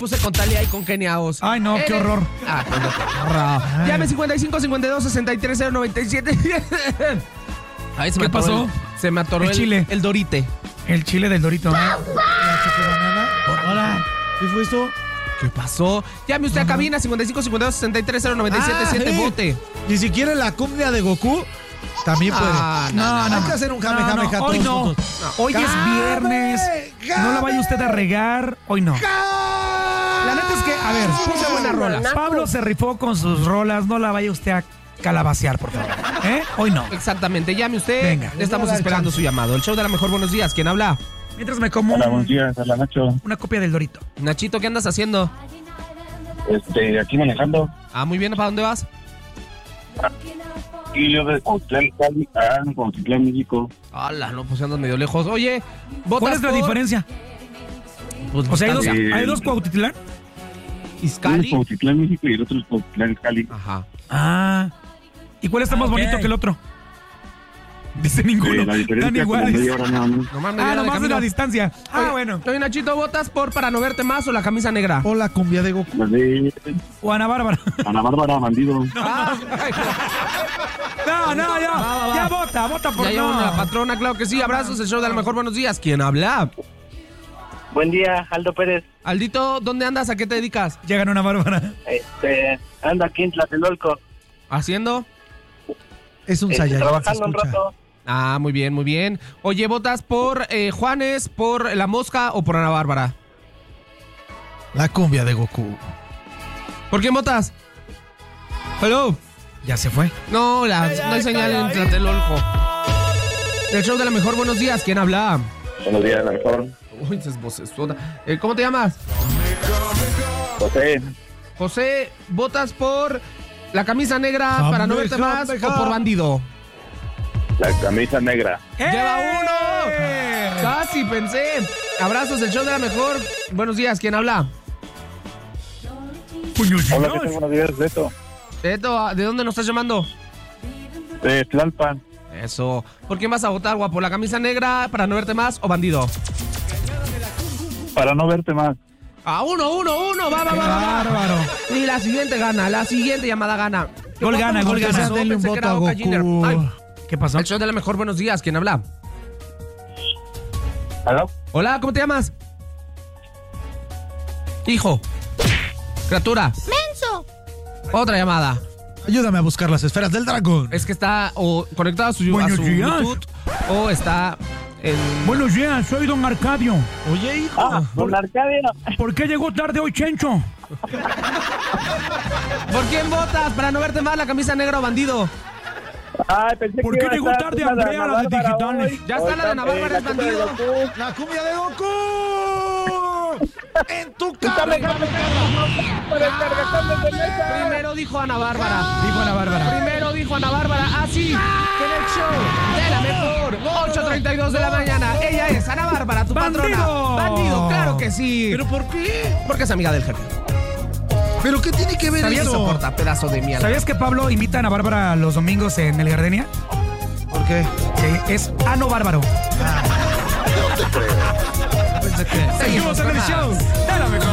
puse con Talia y con Kenia Oz. Ay, no, qué horror. Llame 55 52 63 097. Ahí se me ¿Qué atoró pasó? Se me atoró El chile. el dorite. El chile del Dorito. La chocobanana. Hola. ¿Qué fue esto? ¿Qué pasó? Llame usted a cabina 55 52 63 097 7 bote. Ni siquiera la cumbia de Goku también puede. No. Hay que hacer un jame Hoy no. Hoy es viernes. No la vaya usted a regar. Hoy no. La neta es que, a ver, Puse buenas rolas. Pablo se rifó con sus rolas. No la vaya usted a calabacear, por favor. Hoy no. Exactamente, llame usted. Venga. Estamos esperando su llamado. El show de la mejor, buenos días. ¿Quién habla? Mientras me como Hola, buenos días, hola Nacho. una copia del Dorito. Nachito, ¿qué andas haciendo? Aquí manejando. Muy bien, ¿para dónde vas? Y yo de Cuauhtlán, Cali, a Cuauhtlán, México. Hola, no, pues andas medio lejos. Oye, ¿votas ¿Cuál es la por diferencia? Pues, O sea, distancia. hay dos Cuautitlán. Uno es Izcali. Cuauhtlán, México y el otro es Cuauhtlán, Cali. Ajá. ¿Y cuál está más bonito que el otro? Dice ninguno. La diferencia Están es como iguales. media hora nada más. Nomás media hora de Nomás de camino. la distancia. Bueno. Oye, Nachito, ¿votas por Para No Verte Más o La Camisa Negra? O la cumbia de Goku. La de O Ana Bárbara. Ana Bárbara, bandido. Ya vota por Ya no. llaman a la patrona, claro que sí. Abrazos, el show de la mejor, buenos días. ¿Quién habla? Buen día, Aldo Pérez. Aldito, ¿dónde andas? ¿A qué te dedicas? Llegan Ana Bárbara. Ando aquí en Tlatelolco. ¿Haciendo? Es un Saiyajin. Trabajando un rato. Muy bien, muy bien. Oye, ¿votas por Juanes, por La Mosca o por Ana Bárbara? La cumbia de Goku. ¿Por quién votas? Hello. Ya se fue. No, no hay señal en Tlatelolco. El show de la mejor, buenos días. ¿Quién habla? Buenos días, la mejor. Uy, esa es vocesota. ¿Cómo te llamas? José, José, ¿votas por La Camisa Negra, Para No Verte Más o por Bandido? la camisa negra. ¡Lleva uno! Casi pensé. Abrazos, el show de la mejor. Buenos días, ¿quién habla? Hola, ¿qué tal? Buenos días, Beto. Beto, ¿de dónde nos estás llamando? De Tlalpan. Eso. ¿Por quién vas a votar, guapo? ¿La Camisa Negra, Para No Verte Más o Bandido? Para no verte más. Uno. Va. Bárbaro. Ni la siguiente gana, la siguiente llamada gana. Gol gana. Denle un Pensé que voto era a Boca Goku. Junior. Ay, ¿Qué pasó? el show de la mejor, buenos días, ¿quién habla? ¿Aló? Hola, ¿cómo te llamas? Hijo. Criatura. ¡Menso! Otra llamada. Ayúdame a buscar las esferas del dragón. Es que está o conectado a su Buenos días. Bluetooth o está en... Buenos días, soy don Arcadio. Oye, hijo. Don Arcadio. ¿Por qué llegó tarde hoy, Chencho? ¿Por quién votas? Para No Verte Más, La Camisa Negra o Bandido. Ay, pensé ¿Por que qué iba a llegó estar tarde una de Andrea a Ana las de Bárbara digitales? hoy. Ya está la de Ana Bárbara, es la cosa de bandido. Goku. La cumbia de Goku. En tu Está cara. dejando por el cargatón de mesa. Primero dijo Ana Bárbara. Dijo Ana Bárbara. Primero dijo Ana Bárbara. Así que en el show de la mejor. 8:32 de la mañana. Ella es Ana Bárbara, tu patrona. ¡Bandido! Bandido, claro que sí. ¿Pero por qué? Porque es amiga del jefe. ¿Pero qué tiene que ver ¿Sabías? eso? Soporta, pedazo de mierda. ¿Sabías que Pablo invita a Ana Bárbara los domingos en el Gardenia? ¿Por qué? Sí, es Ano Bárbaro. Seguimos Seguimos en el con show más. de la mejor.